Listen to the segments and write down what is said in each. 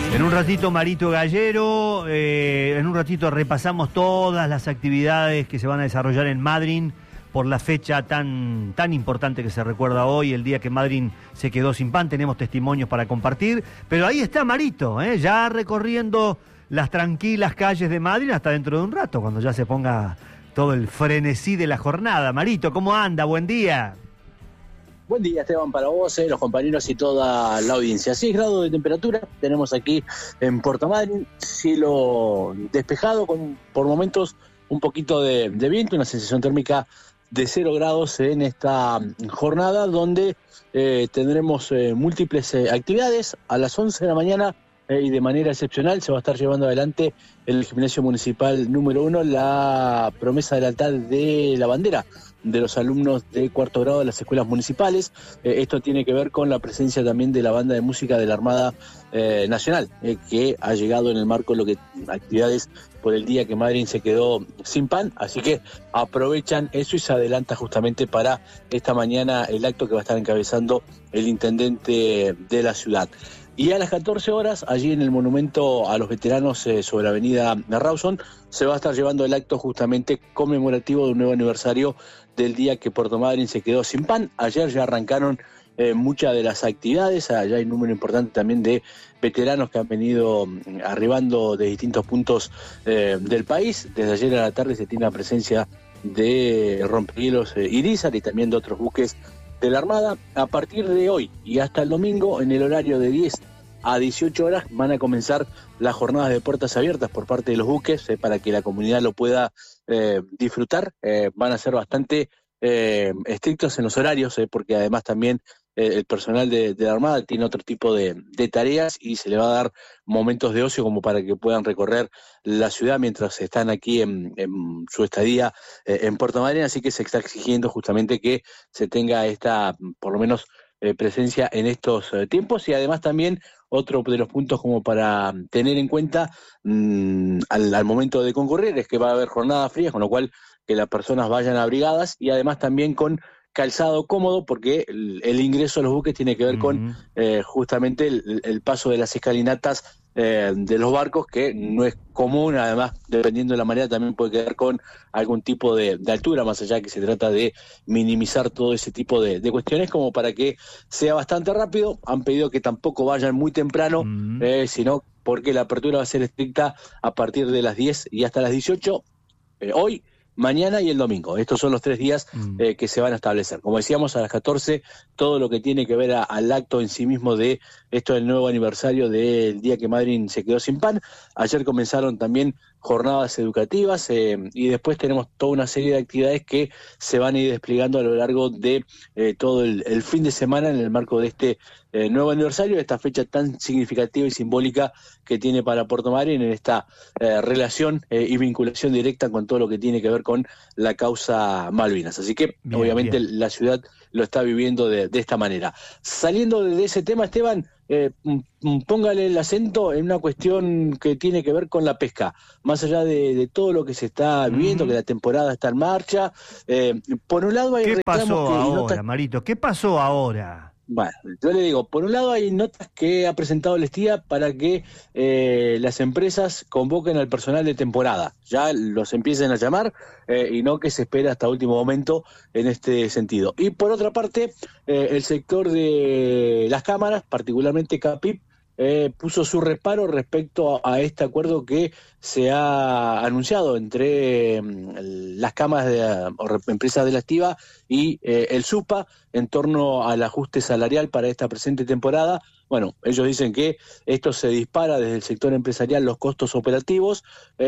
En un ratito Marito Gallero, en un ratito repasamos todas las actividades que se van a desarrollar en Madryn por la fecha tan importante que se recuerda hoy, el día que Madryn se quedó sin pan. Tenemos testimonios para compartir, pero ahí está Marito, ya recorriendo las tranquilas calles de Madryn hasta dentro de un rato, cuando ya se ponga todo el frenesí de la jornada. Marito, ¿cómo anda? Buen día. Buen día, Esteban, para vos, los compañeros y toda la audiencia. 6 grados de temperatura tenemos aquí en Puerto Madryn, cielo despejado con por momentos un poquito de viento, una sensación térmica de 0 grados en esta jornada, donde tendremos múltiples actividades. A las 11 de la mañana y de manera excepcional se va a estar llevando adelante en el gimnasio municipal número 1 la promesa del altar de la bandera de los alumnos de cuarto grado de las escuelas municipales. Esto tiene que ver con la presencia también de la banda de música de la Armada Nacional, que ha llegado en el marco de lo que actividades por el día que Madryn se quedó sin pan, así que aprovechan eso y se adelanta justamente para esta mañana el acto que va a estar encabezando el intendente de la ciudad. Y a las 14 horas, allí en el monumento a los veteranos sobre la avenida Rawson, se va a estar llevando el acto justamente conmemorativo de un nuevo aniversario del día que Puerto Madryn se quedó sin pan. Ayer ya arrancaron muchas de las actividades, allá hay un número importante también de veteranos que han venido arribando de distintos puntos del país. Desde ayer a la tarde se tiene la presencia de rompehielos Irizar y también de otros buques de la Armada. A partir de hoy y hasta el domingo, en el horario de 10 a 18 horas, van a comenzar las jornadas de puertas abiertas por parte de los buques para que la comunidad lo pueda disfrutar. Van a ser bastante estrictos en los horarios, porque además también el personal de la Armada tiene otro tipo de tareas y se le va a dar momentos de ocio como para que puedan recorrer la ciudad mientras están aquí en su estadía en Puerto Madryn, así que se está exigiendo justamente que se tenga esta, por lo menos, presencia en estos tiempos. Y además también otro de los puntos como para tener en cuenta al momento de concurrir es que va a haber jornadas frías, con lo cual que las personas vayan abrigadas y además también con calzado cómodo, porque el ingreso a los buques tiene que ver con justamente el paso de las escalinatas de los barcos, que no es común. Además, dependiendo de la manera, también puede quedar con algún tipo de altura, más allá que se trata de minimizar todo ese tipo de cuestiones, como para que sea bastante rápido. Han pedido que tampoco vayan muy temprano, sino porque la apertura va a ser estricta a partir de las 10 y hasta las 18, hoy, mañana y el domingo. Estos son los 3 días que se van a establecer. Como decíamos, a las 14, todo lo que tiene que ver al acto en sí mismo de esto del nuevo aniversario del día que Madryn se quedó sin pan. Ayer comenzaron también jornadas educativas y después tenemos toda una serie de actividades que se van a ir desplegando a lo largo de todo el fin de semana en el marco de este nuevo aniversario, esta fecha tan significativa y simbólica que tiene para Puerto Madryn en esta relación y vinculación directa con todo lo que tiene que ver con la causa Malvinas. Así que bien, obviamente bien, la ciudad lo está viviendo de esta manera. Saliendo de ese tema, Esteban, póngale el acento en una cuestión que tiene que ver con la pesca, más allá de todo lo que se está viviendo, que la temporada está en marcha. Por un lado hay ¿Qué reclamos pasó que ahora, Marito? ¿Qué pasó ahora? Bueno, yo le digo, por un lado hay notas que ha presentado el STIA para que las empresas convoquen al personal de temporada, ya los empiecen a llamar y no que se espera hasta último momento en este sentido. Y por otra parte, el sector de las cámaras, particularmente CAPIP, puso su reparo respecto a este acuerdo que se ha anunciado entre las cámaras o empresas de la estiba y el SUPA en torno al ajuste salarial para esta presente temporada. Bueno, ellos dicen que esto se dispara desde el sector empresarial los costos operativos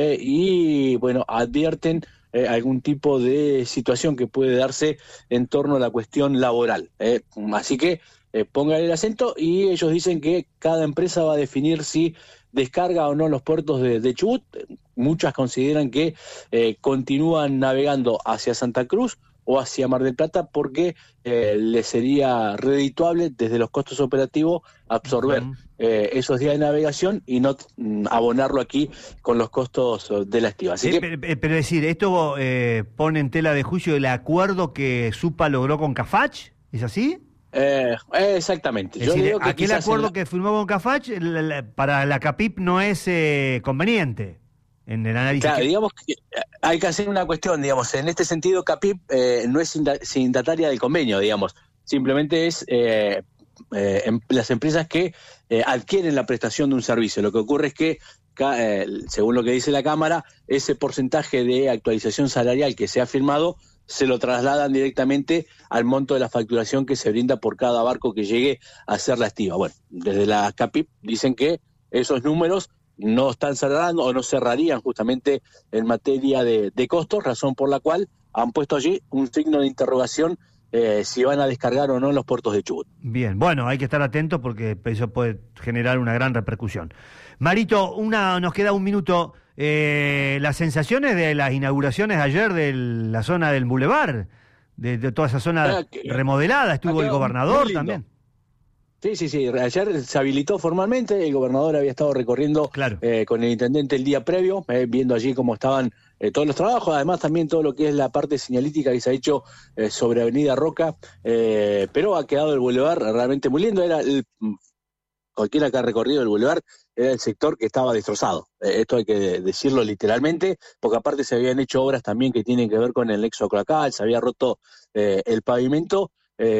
y bueno, advierten algún tipo de situación que puede darse en torno a la cuestión laboral. Así que pongan el acento, y ellos dicen que cada empresa va a definir si descarga o no los puertos de Chubut. Muchas consideran que continúan navegando hacia Santa Cruz o hacia Mar del Plata porque les sería redituable desde los costos operativos absorber esos días de navegación y no abonarlo aquí con los costos de la estiba. Así que, pero decir, ¿esto pone en tela de juicio el acuerdo que SUPA logró con Cafach? ¿Es así? Exactamente. Es decir, aquel acuerdo que firmó con Cafach para la CAPIP no es conveniente en el análisis. Claro, digamos que hay que hacer una cuestión, digamos, en este sentido CAPIP no es signataria del convenio, digamos, simplemente es las empresas que adquieren la prestación de un servicio. Lo que ocurre es que, según lo que dice la Cámara, ese porcentaje de actualización salarial que se ha firmado se lo trasladan directamente al monto de la facturación que se brinda por cada barco que llegue a ser la estiva. Bueno, desde la CAPIP dicen que esos números no están cerrando o no cerrarían justamente en materia de costos, razón por la cual han puesto allí un signo de interrogación si van a descargar o no en los puertos de Chubut. Bien, bueno, hay que estar atentos porque eso puede generar una gran repercusión. Marito, nos queda un minuto. Las sensaciones de las inauguraciones ayer de la zona del Boulevard, de toda esa zona remodelada, estuvo el gobernador también. Sí. Ayer se habilitó formalmente, el gobernador había estado recorriendo con el intendente el día previo, viendo allí cómo estaban todos los trabajos, además también todo lo que es la parte señalítica que se ha hecho sobre Avenida Roca, pero ha quedado el bulevar realmente muy lindo. Cualquiera que ha recorrido el bulevar era el sector que estaba destrozado. Esto hay que decirlo literalmente, porque aparte se habían hecho obras también que tienen que ver con el nexo cloacal, se había roto el pavimento,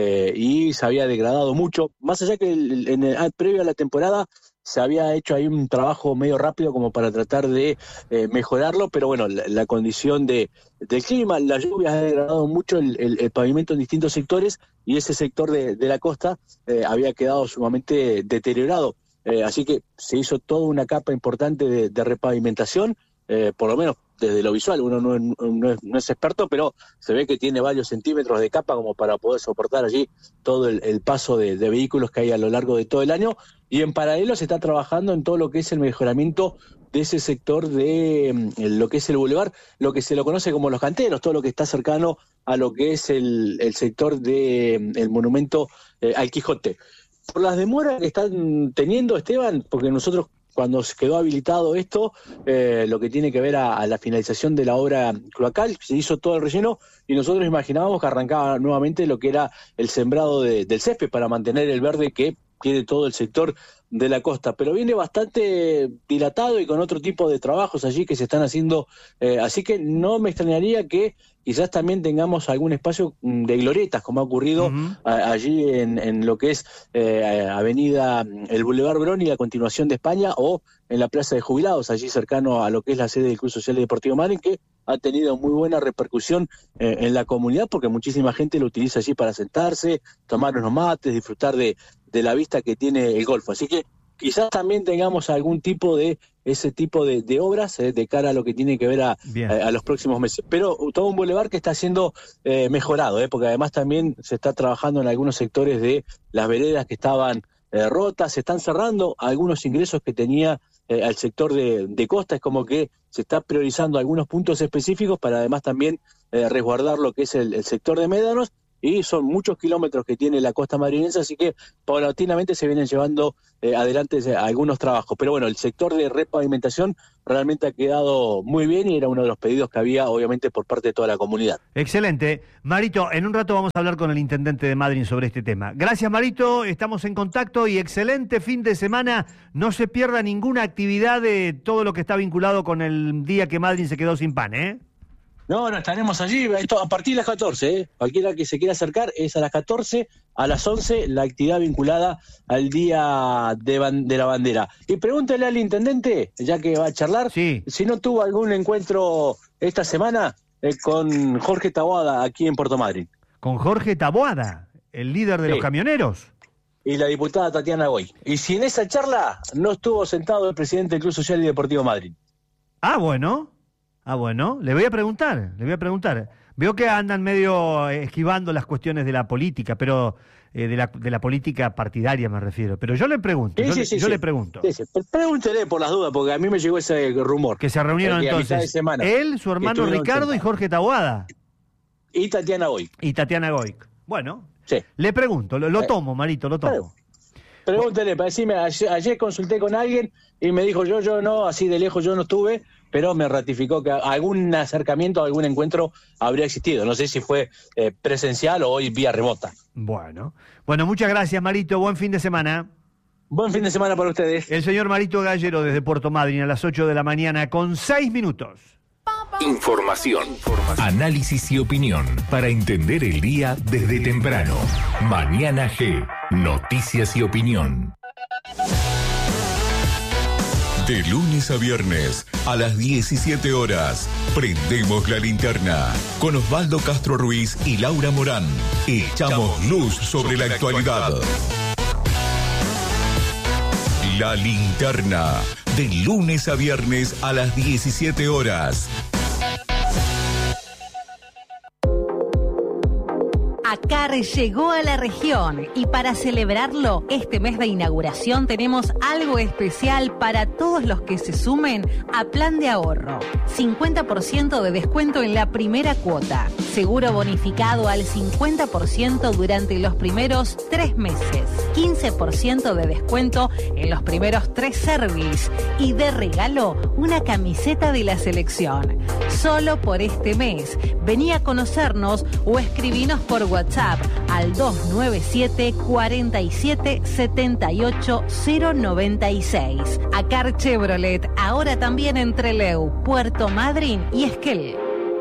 y se había degradado mucho, más allá que previo a la temporada se había hecho ahí un trabajo medio rápido como para tratar de mejorarlo, pero bueno, la condición del clima, las lluvias ha degradado mucho el pavimento en distintos sectores y ese sector de la costa había quedado sumamente deteriorado, así que se hizo toda una capa importante de repavimentación, por lo menos desde lo visual, uno no es experto, pero se ve que tiene varios centímetros de capa como para poder soportar allí todo el paso de vehículos que hay a lo largo de todo el año, y en paralelo se está trabajando en todo lo que es el mejoramiento de ese sector de lo que es el bulevar, lo que se lo conoce como los canteros, todo lo que está cercano a lo que es el sector del monumento al Quijote. Por las demoras que están teniendo, Esteban, porque nosotros cuando se quedó habilitado esto, lo que tiene que ver a la finalización de la obra cloacal, se hizo todo el relleno y nosotros imaginábamos que arrancaba nuevamente lo que era el sembrado del césped para mantener el verde que tiene todo el sector de la costa, pero viene bastante dilatado y con otro tipo de trabajos allí que se están haciendo, así que no me extrañaría que quizás también tengamos algún espacio de glorietas, como ha ocurrido allí en lo que es Avenida el Boulevard Brón y la continuación de España, o en la Plaza de Jubilados, allí cercano a lo que es la sede del Club Social y Deportivo Madryn, que ha tenido muy buena repercusión en la comunidad, porque muchísima gente lo utiliza allí para sentarse, tomar unos mates, disfrutar de la vista que tiene el Golfo. Así que quizás también tengamos algún tipo de ese tipo de obras de cara a lo que tiene que ver a los próximos meses. Pero todo un bulevar que está siendo mejorado, porque además también se está trabajando en algunos sectores de las veredas que estaban rotas, se están cerrando algunos ingresos que tenía al sector de costa, es como que se está priorizando algunos puntos específicos para además también resguardar lo que es el sector de médanos, y son muchos kilómetros que tiene la costa madrileña, así que paulatinamente se vienen llevando adelante algunos trabajos. Pero bueno, el sector de repavimentación realmente ha quedado muy bien y era uno de los pedidos que había, obviamente, por parte de toda la comunidad. Excelente. Marito, en un rato vamos a hablar con el intendente de Madryn sobre este tema. Gracias, Marito, estamos en contacto y excelente fin de semana. No se pierda ninguna actividad de todo lo que está vinculado con el día que Madryn se quedó sin pan, ¿eh? No, estaremos allí esto a partir de las 14, Cualquiera que se quiera acercar es a las 14, a las 11 la actividad vinculada al Día de la Bandera. Y pregúntele al intendente, ya que va a charlar, si no tuvo algún encuentro esta semana con Jorge Taboada aquí en Puerto Madryn. Con Jorge Taboada, el líder de los camioneros. Y la diputada Tatiana Goy. Y si en esa charla no estuvo sentado el presidente del Club Social y Deportivo Madryn. Ah, bueno, le voy a preguntar. Veo que andan medio esquivando las cuestiones de la política, pero de la política partidaria me refiero. Pero yo le pregunto, le pregunto. Sí. Pregúntele por las dudas, porque a mí me llegó ese rumor. Que se reunieron entonces él, su hermano Ricardo y Jorge Taboada. Y Tatiana Goy. Bueno, le pregunto, lo tomo, Marito, lo tomo. Pregúntele, para decirme, ayer consulté con alguien y me dijo yo no, así de lejos yo no estuve, pero me ratificó que algún acercamiento, algún encuentro habría existido. No sé si fue presencial o hoy vía remota. Bueno, muchas gracias, Marito. Buen fin de semana. Buen fin de semana para ustedes. El señor Marito Gallero desde Puerto Madryn a las 8 de la mañana con 6 minutos. Información, análisis y opinión para entender el día desde temprano. Mañana G, noticias y opinión. De lunes a viernes a las 17 horas, prendemos la linterna con Osvaldo Castro Ruiz y Laura Morán. Echamos luz sobre la actualidad. La linterna, de lunes a viernes a las 17 horas. ACAR llegó a la región y para celebrarlo, este mes de inauguración tenemos algo especial para todos los que se sumen a Plan de Ahorro. 50% de descuento en la primera cuota, seguro bonificado al 50% durante los primeros 3 meses, 15% de descuento en los primeros 3 service y de regalo una camiseta de la selección. Solo por este mes. Vení a conocernos o escribinos por WhatsApp al 297 47 78 096. ACAR Chevrolet, ahora también en Trelew, Puerto Madryn y Esquel.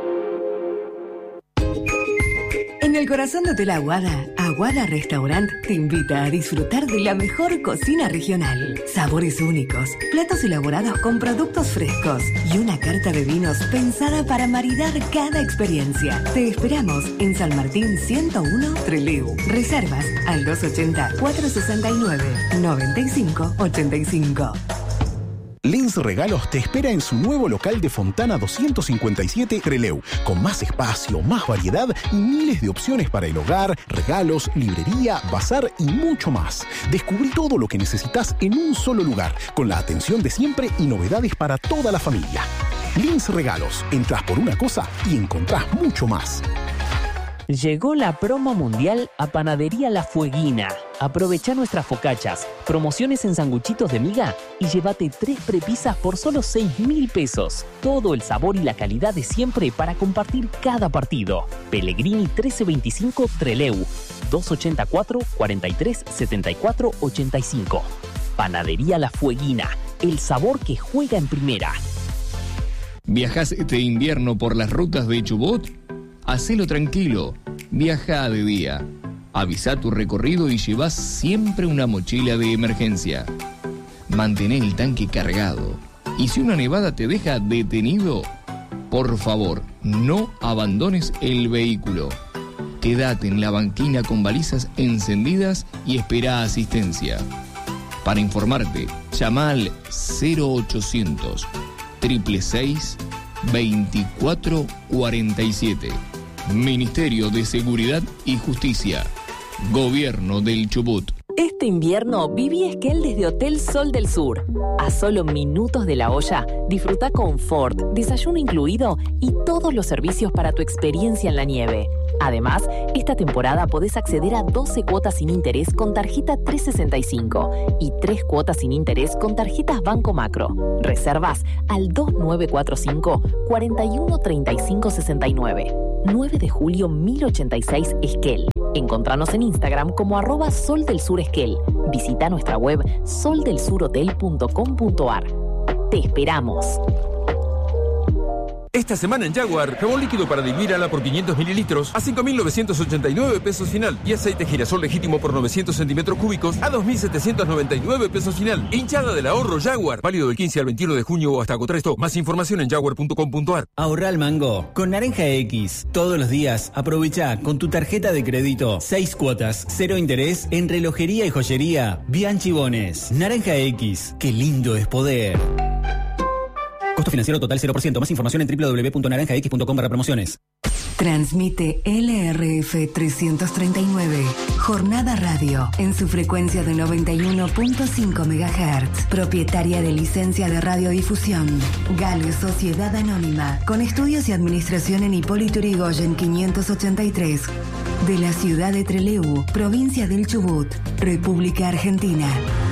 En el corazón de Hotel Aguada, Aguada Restaurant te invita a disfrutar de la mejor cocina regional. Sabores únicos, platos elaborados con productos frescos y una carta de vinos pensada para maridar cada experiencia. Te esperamos en San Martín 101 Trelew. Reservas al 280-469-9585. Lins Regalos te espera en su nuevo local de Fontana 257 Trelew, con más espacio, más variedad y miles de opciones para el hogar, regalos, librería, bazar y mucho más. Descubrí todo lo que necesitas en un solo lugar, con la atención de siempre y novedades para toda la familia. Lins Regalos, entras por una cosa y encontrás mucho más. Llegó la promo mundial a Panadería La Fueguina. Aprovecha nuestras focachas, promociones en sanguchitos de miga y llévate 3 prepisas por solo 6.000 pesos. Todo el sabor y la calidad de siempre para compartir cada partido. Pellegrini 1325 Trelew, 284 43 74 85. Panadería La Fueguina, el sabor que juega en primera. ¿Viajás este invierno por las rutas de Chubut? Hacelo tranquilo, viaja de día. Avisa tu recorrido y llevas siempre una mochila de emergencia. Mantén el tanque cargado. Y si una nevada te deja detenido, por favor, no abandones el vehículo. Quédate en la banquina con balizas encendidas y espera asistencia. Para informarte, llama al 0800 666 2447. Ministerio de Seguridad y Justicia. Gobierno del Chubut. Este invierno viví Esquel desde Hotel Sol del Sur. A solo minutos de La Olla, disfruta confort, desayuno incluido y todos los servicios para tu experiencia en la nieve. Además, esta temporada podés acceder a 12 cuotas sin interés con tarjeta 365 y 3 cuotas sin interés con tarjetas Banco Macro. Reservas al 2945 41 35 69. 9 de julio 1086 Esquel. Encontranos en Instagram como @soldelsuresquel. Visita nuestra web soldelsurhotel.com.ar. Te esperamos. Esta semana en Jaguar, jabón líquido para diluir ala por 500 mililitros a 5.989 pesos final y aceite girasol legítimo por 900 centímetros cúbicos a 2.799 pesos final. Hinchada del ahorro Jaguar, válido del 15 al 21 de junio o hasta agotar stock. Más información en jaguar.com.ar. Ahorra al mango con Naranja X. Todos los días aprovecha con tu tarjeta de crédito 6 cuotas, 0 interés en relojería y joyería Bianchi Bones. Naranja X, qué lindo es poder. Costo financiero total 0%. Más información en www.naranjax.com/promociones. Transmite LRF 339. Jornada Radio en su frecuencia de 91.5 MHz. Propietaria de licencia de radiodifusión. Gale Sociedad Anónima. Con estudios y administración en Hipólito Yrigoyen 583. de la ciudad de Trelew, provincia del Chubut, República Argentina.